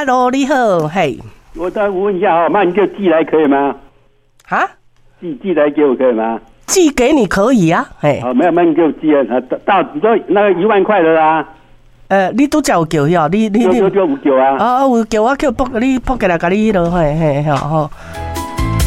Hello， 你好，嘿。 我再问一下哦，那你就寄来可以吗？ 啊？ 寄来给我可以吗？ 寄给你可以啊，嘿。 好，没有，那你给我寄啊，到你说那个1万块的啦。 你都叫有叫哟，你 999啊？ 有叫我叫我叫你拨给来，给你咯，嘿，好。